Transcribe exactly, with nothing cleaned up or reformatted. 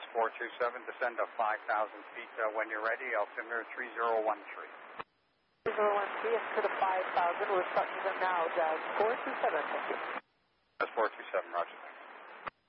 four two seven, descend to five thousand feet uh, when you're ready, altimeter three zero one three. three zero one three, up to the five thousand, we're starting them now, Jazz four two seven, thank you. That's four two seven, roger.